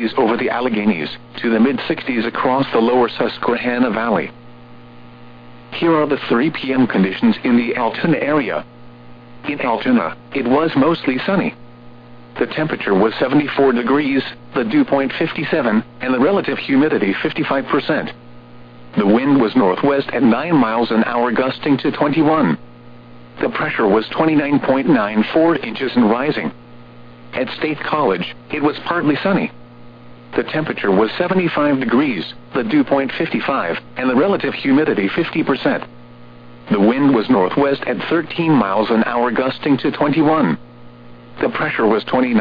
70s over the Alleghenies, to the mid-60s across the lower Susquehanna Valley. Here are the 3 p.m. conditions in the Altoona area. In Altoona, it was mostly sunny. The temperature was 74 degrees, the dew point 57, and the relative humidity 55%. The wind was northwest at 9 miles an hour, gusting to 21. The pressure was 29.94 inches and rising. At State College, it was partly sunny. The temperature was 75 degrees, the dew point 55, and the relative humidity 50%. The wind was northwest at 13 miles an hour, gusting to 21. The pressure was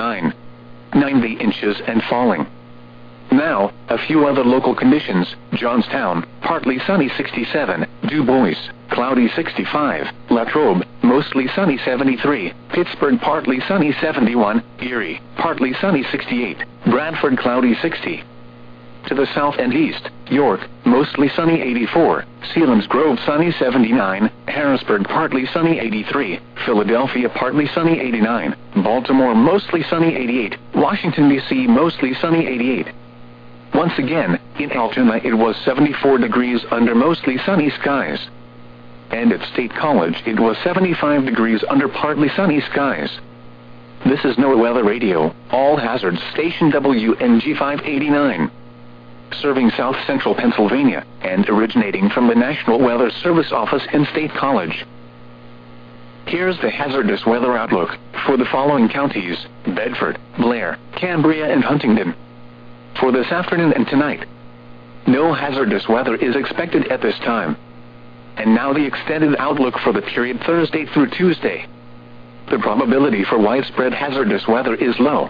90 inches and falling. Now, a few other local conditions. Johnstown, partly sunny 67, Du Bois, cloudy 65, Latrobe, mostly sunny 73, Pittsburgh, partly sunny 71, Erie, partly sunny 68, Bradford, cloudy 60. To the south and east, York, mostly sunny 84, Selinsgrove, sunny 79, Harrisburg, partly sunny 83, Philadelphia, partly sunny 89, Baltimore, mostly sunny 88, Washington, D.C., mostly sunny 88. Once again, in Altoona it was 74 degrees under mostly sunny skies. And at State College it was 75 degrees under partly sunny skies. This is NOAA Weather Radio, all hazards station WNG 589. Serving South Central Pennsylvania, and originating from the National Weather Service office in State College. Here's the hazardous weather outlook for the following counties: Bedford, Blair, Cambria, and Huntingdon. For this afternoon and tonight, no hazardous weather is expected at this time. And now the extended outlook for the period Thursday through Tuesday. The probability for widespread hazardous weather is low.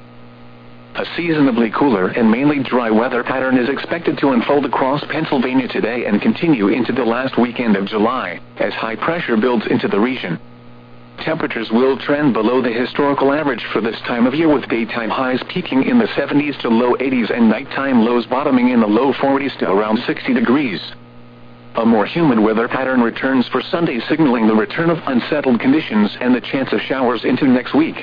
A seasonably cooler and mainly dry weather pattern is expected to unfold across Pennsylvania today and continue into the last weekend of July, as high pressure builds into the region. Temperatures will trend below the historical average for this time of year, with daytime highs peaking in the 70s to low 80s and nighttime lows bottoming in the low 40s to around 60 degrees. A more humid weather pattern returns for Sunday, signaling the return of unsettled conditions and the chance of showers into next week.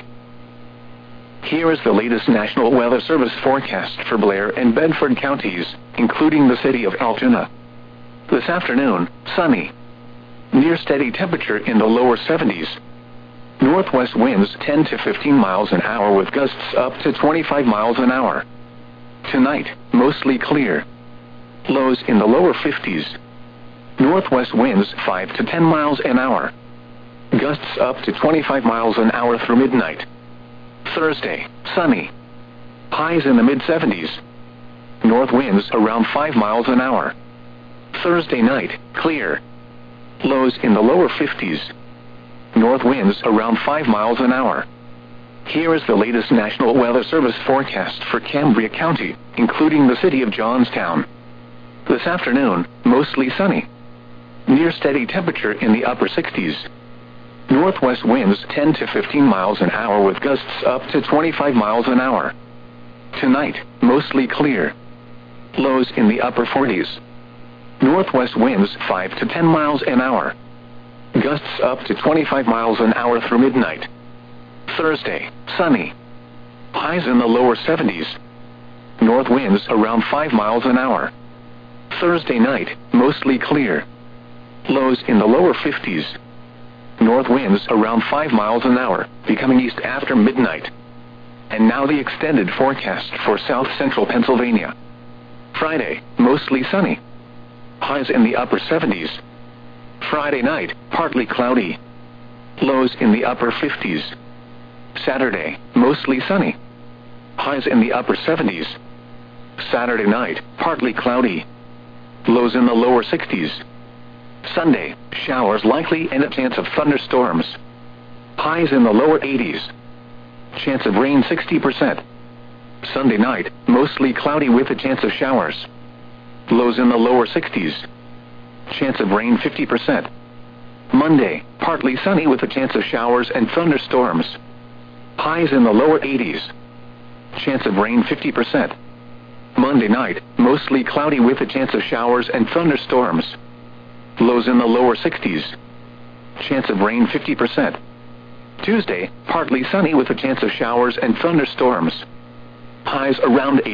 Here is the latest National Weather Service forecast for Blair and Bedford counties, including the city of Altoona. This afternoon, sunny. Near steady temperature in the lower 70s. Northwest winds 10 to 15 miles an hour with gusts up to 25 miles an hour. Tonight, mostly clear. Lows in the lower 50s. Northwest winds 5 to 10 miles an hour. Gusts up to 25 miles an hour through midnight. Thursday, sunny. Highs in the mid-70s. North winds around 5 miles an hour. Thursday night, clear. Lows in the lower 50s. North winds around 5 miles an hour. Here is the latest National Weather Service forecast for Cambria County, including the city of Johnstown. This afternoon, mostly sunny. Near steady temperature in the upper 60s. Northwest winds 10 to 15 miles an hour with gusts up to 25 miles an hour. Tonight, mostly clear. Lows in the upper 40s. Northwest winds 5 to 10 miles an hour. Gusts up to 25 miles an hour through midnight. Thursday, sunny. Highs in the lower 70s. North winds around 5 miles an hour. Thursday night, mostly clear. Lows in the lower 50s. North winds around 5 miles an hour, becoming east after midnight. And now the extended forecast for South Central Pennsylvania. Friday, mostly sunny. Highs in the upper 70s. Friday night, partly cloudy. Lows in the upper 50s. Saturday, mostly sunny. Highs in the upper 70s. Saturday night, partly cloudy. Lows in the lower 60s. Sunday, showers likely and a chance of thunderstorms. Highs in the lower 80s. Chance of rain 60%. Sunday night, mostly cloudy with a chance of showers. Lows in the lower 60s. Chance of rain 50%. Monday, partly sunny with a chance of showers and thunderstorms. Highs in the lower 80s. Chance of rain 50%. Monday night, mostly cloudy with a chance of showers and thunderstorms. Lows in the lower 60s. Chance of rain 50%. Tuesday, partly sunny with a chance of showers and thunderstorms. Highs around 80.